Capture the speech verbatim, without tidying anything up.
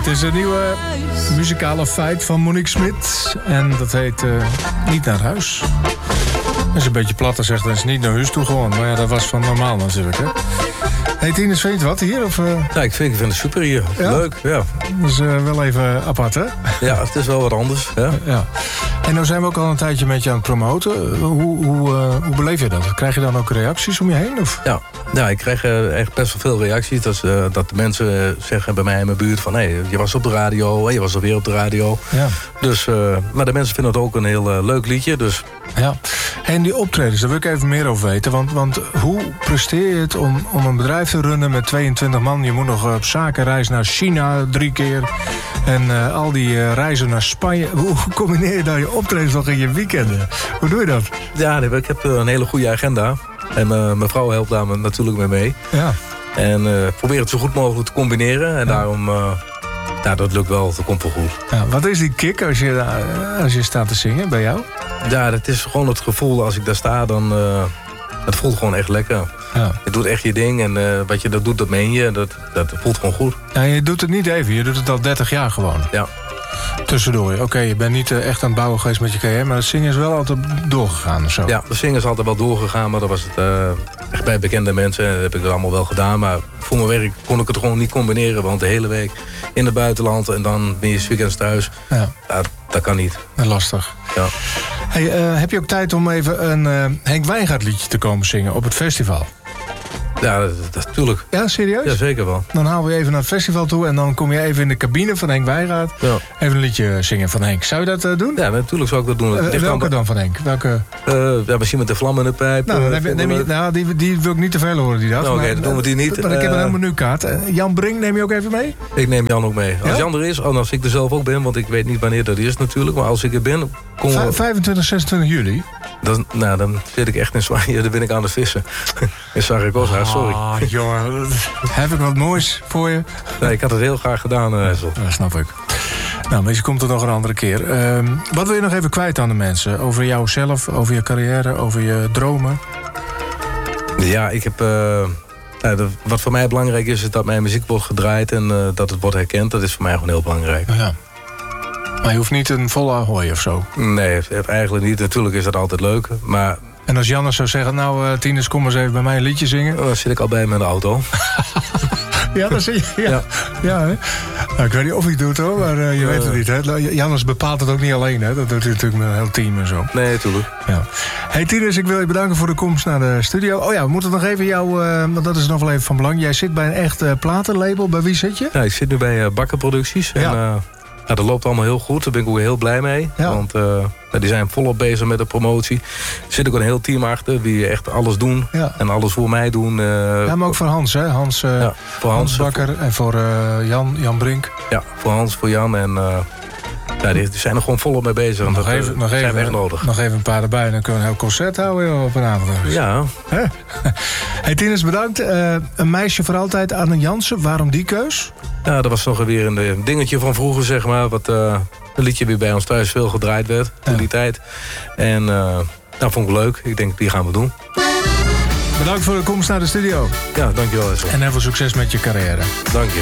Het is een nieuwe muzikale feit van Monique Smit. En dat heet uh, Niet naar huis. Dat is een beetje plat te zeggen, dat is niet naar huis toe gewoon. Maar ja, dat was van normaal natuurlijk, hè. Hey Tinus, vind je wat hier? Of, uh... Ja, ik vind, ik vind het super hier. Ja? Leuk, ja. Dat is uh, wel even apart, hè? Ja, het is wel wat anders, ja. ja. En nou zijn we ook al een tijdje met je aan het promoten. Hoe, hoe, uh, hoe beleef je dat? Krijg je dan ook reacties om je heen? Of? Ja. ja, ik krijg uh, echt best wel veel reacties. Dat, uh, dat de mensen zeggen bij mij in mijn buurt van... hé, hey, je was op de radio, je was alweer op de radio. Ja. Dus, uh, maar de mensen vinden het ook een heel uh, leuk liedje, dus... Ja, en die optredens, daar wil ik even meer over weten. Want, want hoe presteer je het om, om een bedrijf te runnen met tweeëntwintig man? Je moet nog op zakenreis naar China drie keer. En uh, al die uh, reizen naar Spanje. Hoe combineer je dan je optredens nog in je weekenden? Hoe doe je dat? Ja, ik heb een hele goede agenda. En uh, mijn vrouw helpt daar natuurlijk mee mee. Ja. En uh, probeer het zo goed mogelijk te combineren. En ja. daarom... Uh, Ja, dat lukt wel, dat komt wel goed. Ja, wat is die kick als je, als je staat te zingen bij jou? Ja, dat is gewoon het gevoel als ik daar sta, dan... Uh, het voelt gewoon echt lekker. Ja. Je doet echt je ding en uh, wat je dat doet, dat meen je. Dat, dat voelt gewoon goed. Ja, je doet het niet even, je doet het al dertig jaar gewoon. Ja. Tussendoor. Oké, okay, je bent niet uh, echt aan het bouwen geweest met je carrière... maar het zingen is wel altijd doorgegaan of zo. Ja, het zingen is altijd wel doorgegaan, maar dat was het uh, echt bij bekende mensen. Dat heb ik het allemaal wel gedaan, maar voor mijn werk kon ik het gewoon niet combineren. Want de hele week in het buitenland en dan ben je 's weekends thuis. Ja. Ja, dat kan niet. Lastig. Ja. Hey, uh, heb je ook tijd om even een uh, Henk Wijngaard liedje te komen zingen op het festival? Ja, dat, dat, natuurlijk. Ja, serieus? Ja, zeker wel. Dan halen we je even naar het festival toe... en dan kom je even in de cabine van Henk Wijngaard... Ja. even een liedje zingen van Henk. Zou je dat uh, doen? Ja, natuurlijk zou ik dat doen. Uh, welke dan van Henk? Welke? Uh, ja, misschien met de vlam in de pijp. Nou, neem je, neem je, nou die, die wil ik niet te veel horen, die dat. Nou, Oké, okay, dan doen we die niet. Maar ik heb een hele menukaart. Jan Brink neem je ook even mee? Ik neem Jan ook mee. Als ja? Jan er is, en als ik er zelf ook ben... want ik weet niet wanneer dat is natuurlijk... maar als ik er ben... Kom we... vijfentwintig, zesentwintig juli? Dan, nou, dan zit ik echt in Spanje. Dan ben ik aan het vissen. In Zaragoza, sorry. Ah, joh. Heb ik wat moois voor je? Nee, ik had het heel graag gedaan, uh, ja, dat snap ik. Nou, misschien komt het nog een andere keer. Uh, wat wil je nog even kwijt aan de mensen? Over jouzelf, over je carrière, over je dromen? Ja, ik heb... Uh, nou, de, wat voor mij belangrijk is, is dat mijn muziek wordt gedraaid... en uh, dat het wordt herkend. Dat is voor mij gewoon heel belangrijk. Ja. Maar je hoeft niet een volle ahoy of zo? Nee, eigenlijk niet. Natuurlijk is dat altijd leuk, maar... En als Jannes zou zeggen, nou uh, Tinus, kom eens even bij mij een liedje zingen. Dan zit ik al bij hem in de auto. Ja, dat zie je. Ja, ja. ja hè? Nou, ik weet niet of hij het doet hoor, maar uh, je uh, weet het niet. Hè? Jannes bepaalt het ook niet alleen, hè? Dat doet hij natuurlijk met een heel team en zo. Nee, natuurlijk. Ja. Hey Tinus, ik wil je bedanken voor de komst naar de studio. Oh ja, we moeten nog even jou, uh, want dat is nog wel even van belang. Jij zit bij een echt uh, platenlabel. Bij wie zit je? Ja, ik zit nu bij uh, Bakker Producties. Ja. En, uh, nou, dat loopt allemaal heel goed. Daar ben ik ook heel blij mee. Ja. Want uh, die zijn volop bezig met de promotie. Er zit ook een heel team achter die echt alles doen. Ja. En alles voor mij doen. Uh, ja, maar ook voor Hans, hè? Hans, uh, ja, voor Hans, Hans Bakker en voor uh, Jan, Jan Brink. Ja, voor Hans, voor Jan. En uh, ja, die, die zijn er gewoon volop mee bezig. Nog, dat, even, uh, nog, zijn even, echt nodig. nog even een paar erbij en dan kunnen we een heel concert houden op een avond. Ja. Hè? Hey Tinus, bedankt. Uh, een meisje voor altijd, Anne Jansen. Waarom die keus? Ja, dat was nog weer een dingetje van vroeger, zeg maar. Wat uh, een liedje weer bij ons thuis veel gedraaid werd toen ja. die tijd. En uh, dat vond ik leuk. Ik denk, die gaan we doen. Bedankt voor de komst naar de studio. Ja, dankjewel. Essel. En heel veel succes met je carrière. Dank je.